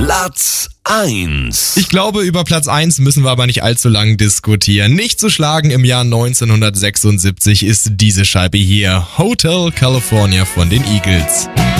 Platz 1. Ich glaube, über Platz 1 müssen wir aber nicht allzu lang diskutieren. Nicht zu schlagen im Jahr 1976 ist diese Scheibe hier. Hotel California von den Eagles.